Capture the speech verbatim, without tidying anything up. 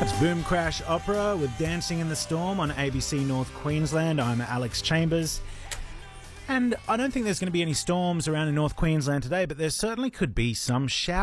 Boom Crash Opera with Dancing in the Storm on A B C North Queensland. I'm Alex Chambers. And I don't think there's going to be any storms around in North Queensland today, but there certainly could be some showers.